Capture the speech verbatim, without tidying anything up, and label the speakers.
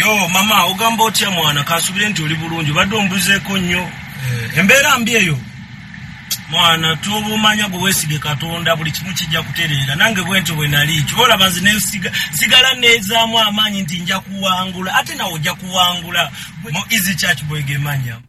Speaker 1: Yo mama ogamba otya mwana kasubire nti oli bulungi badde ombuzeeko nnyo embeera mbi eyo mwana tubumanya gwe weesige Katonda buli kimu kijja kutereera nange bwento bwe nali kibola banzi ne siga sigala nezaamu amaanyi nti nja kuwangula ate nawo ojja kuwangula mu Easy Church bwegemanya